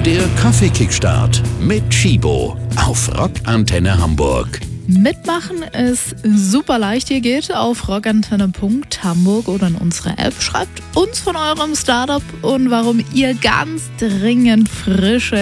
Der Kaffee-Kickstart mit Chibo auf Rockantenne Hamburg. Mitmachen ist super leicht. Ihr geht auf rockantenne.hamburg oder in unsere App, schreibt uns von eurem Startup und warum ihr ganz dringend frische